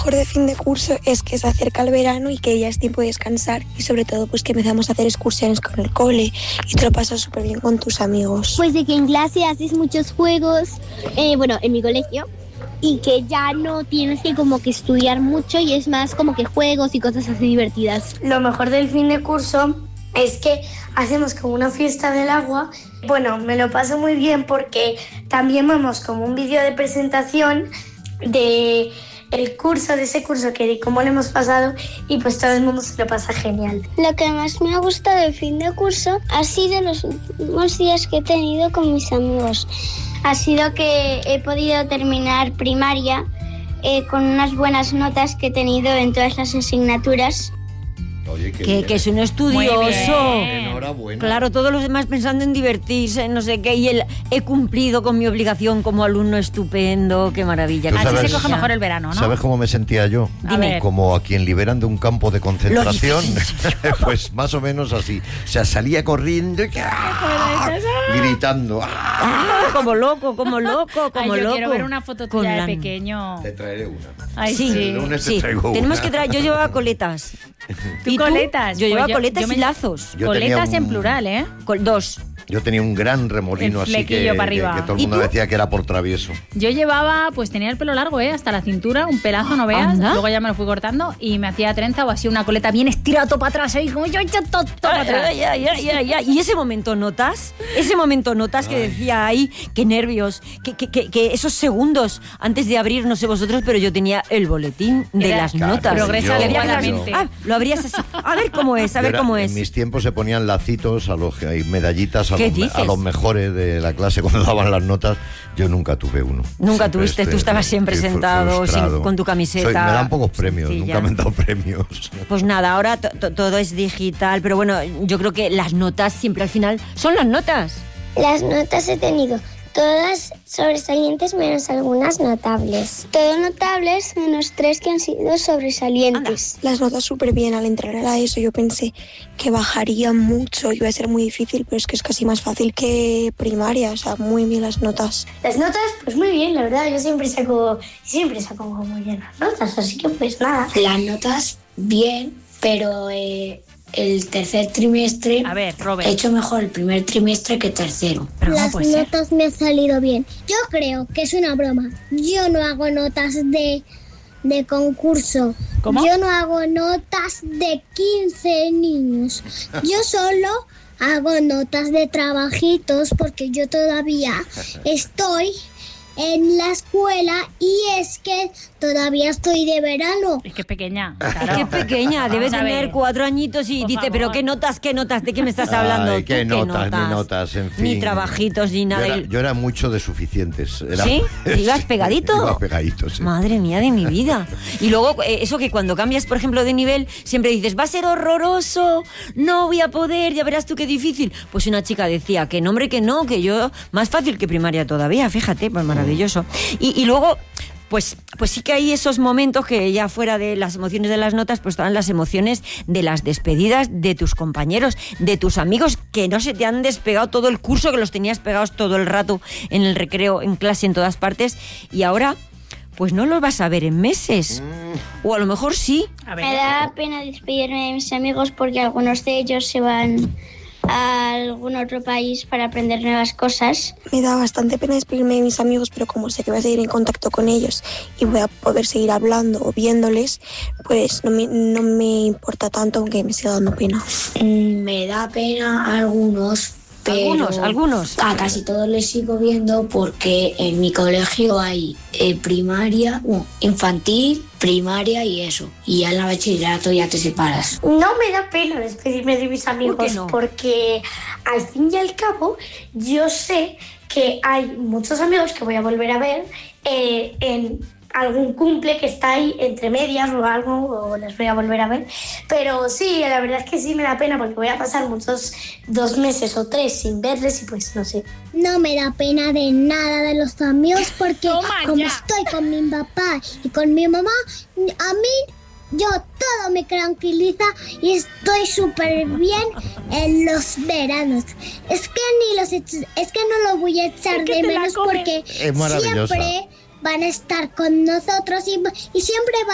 mejor de fin de curso es que se acerca el verano y que ya es tiempo de descansar y sobre todo pues que empezamos a hacer excursiones con el cole y te lo pasas súper bien con tus amigos. Pues de que en clase haces muchos juegos, en mi colegio, y que ya no tienes que como que estudiar mucho y es más como que juegos y cosas así divertidas. Lo mejor del fin de curso es que hacemos como una fiesta del agua. Bueno, me lo paso muy bien porque también vamos como un vídeo de presentación de el curso, de ese curso que de cómo lo hemos pasado y pues todo el mundo se lo pasa genial. Lo que más me ha gustado del fin de curso ha sido los últimos días que he tenido con mis amigos. Ha sido que he podido terminar primaria con unas buenas notas que he tenido en todas las asignaturas. Oye, que es un estudioso. Enhorabuena. Claro, todos los demás pensando en divertirse, no sé qué, y él, he cumplido con mi obligación como alumno estupendo, qué maravilla. Así se coge mejor el verano, ¿no? ¿Sabes cómo me sentía yo? Dime. Como a quien liberan de un campo de concentración. Pues más o menos así. O sea, salía corriendo, gritando. Como loco. Ay, yo quiero ver una foto tuya de pequeño. Te traeré una. Ay, sí. El lunes te traigo Tenemos una. que traer. Yo llevaba coletas. ¿Tú coletas? Yo Pues llevaba coletas y lazos. Yo coletas tenía en plural, ¿eh? Dos. Yo tenía un gran remolino El así flequillo que para arriba. todo el mundo decía que era por travieso. Yo llevaba, pues tenía el pelo largo, hasta la cintura, un pelazo, no veas. ¿Anda? Luego ya me lo fui cortando y me hacía trenza o así una coleta bien estirada todo para atrás, ahí como yo he hecho todo para atrás. Ya. Y ese momento notas que decía ahí, qué nervios, que esos segundos antes de abrir, no sé vosotros, pero yo tenía el boletín de las notas. Progresa adecuadamente. Lo abrías así. A ver cómo es, En mis tiempos se ponían lacitos y medallitas a los mejores de la clase cuando daban las notas. Yo nunca tuve uno. Nunca tuviste, tú estabas siempre sentado con tu camiseta. Me dan pocos premios, sencilla. nunca me han dado premios. Pues nada, ahora todo es digital, pero bueno, yo creo que las notas siempre al final son las notas. Las notas he tenido todas sobresalientes menos algunas notables. Todo notables menos 3 que han sido sobresalientes. Las notas súper bien. Al entrar a la ESO yo pensé que bajaría mucho, iba a ser muy difícil, pero es que es casi más fácil que primaria, o sea, muy bien las notas. Las notas, pues muy bien, la verdad, yo siempre saco muy bien las notas, así que pues nada. Las notas bien, pero el tercer trimestre A ver, Robert. he hecho mejor el primer trimestre que tercero. Pero ¿cómo Las puede ser? notas me han salido bien. Yo creo que es una broma. Yo no hago notas de concurso. ¿Cómo? Yo no hago notas de 15 niños. Yo solo hago notas de trabajitos porque yo todavía estoy en la escuela y es que todavía estoy de verano. Es que es pequeña. Es Claro. que es pequeña, debe Vamos a ver. tener 4 añitos y Por dice, favor. pero ¿qué notas? ¿De qué me estás hablando? Ay, qué ¿Tú notas, ni notas, en fin. Ni trabajitos, ni nada. Yo era mucho de suficientes. ¿Sí? ¿Ibas pegadito? Iba pegadito, sí. Madre mía de mi vida. Y luego, eso que cuando cambias, por ejemplo, de nivel, siempre dices, va a ser horroroso, no voy a poder, ya verás tú qué difícil. Pues una chica decía, que no, hombre, que no, que yo, más fácil que primaria todavía, fíjate, pues maravilloso. Y luego, pues sí que hay esos momentos que ya fuera de las emociones de las notas, pues estaban las emociones de las despedidas de tus compañeros, de tus amigos, que no se te han despegado todo el curso, que los tenías pegados todo el rato en el recreo, en clase, en todas partes, y ahora pues no los vas a ver en meses. O a lo mejor sí. A ver. Me da pena despedirme de mis amigos porque algunos de ellos se van a algún otro país para aprender nuevas cosas. Me da bastante pena despedirme de mis amigos, pero como sé que voy a seguir en contacto con ellos y voy a poder seguir hablando o viéndoles, pues no me importa tanto, aunque me siga dando pena. Me da pena algunos, pero Algunos. a casi todos les sigo viendo porque en mi colegio hay primaria, infantil, primaria y eso. Y ya en la bachillerato ya te separas. No me da pena despedirme de mis amigos ¿Por qué no? porque al fin y al cabo yo sé que hay muchos amigos que voy a volver a ver en algún cumple que está ahí entre medias o algo, o les voy a volver a ver. Pero sí, la verdad es que sí me da pena porque voy a pasar 2 meses o 3 sin verles y pues no sé. No me da pena de nada de los amigos porque Toma como ya. estoy con mi papá y con mi mamá, a mí yo todo me tranquiliza y estoy súper bien en los veranos. Es que no lo voy a echar de menos porque Es maravillosa. siempre van a estar con nosotros y siempre